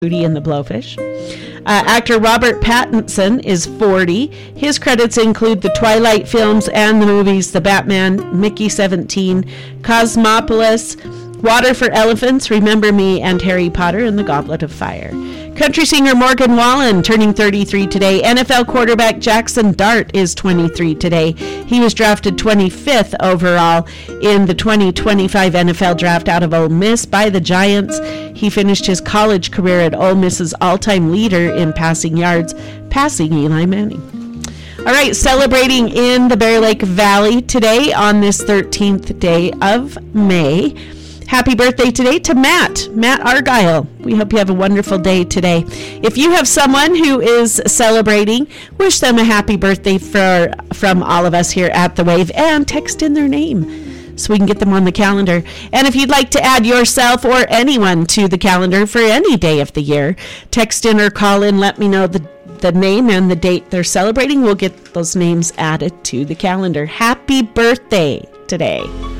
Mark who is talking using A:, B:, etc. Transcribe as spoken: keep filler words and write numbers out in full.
A: Hootie and the Blowfish. Uh, actor Robert Pattinson is forty. His credits include the Twilight films and the movies The Batman, Mickey seventeen, Cosmopolis, Water for Elephants, Remember Me, and Harry Potter and the Goblet of Fire. Country singer Morgan Wallen turning thirty-three today. N F L quarterback Jackson Dart is twenty-three today. He was drafted twenty-fifth overall in the twenty twenty-five N F L draft out of Ole Miss by the Giants. He finished his college career at Ole Miss's all-time leader in passing yards, passing Eli Manning. All right, celebrating in the Bear Lake Valley today on this thirteenth day of May. Happy birthday today to Matt, Matt Argyle. We hope you have a wonderful day today. If you have someone who is celebrating, wish them a happy birthday for, from all of us here at The Wave, and text in their name so we can get them on the calendar. And if you'd like to add yourself or anyone to the calendar for any day of the year, text in or call in, let me know the, the name and the date they're celebrating. We'll get those names added to the calendar. Happy birthday today.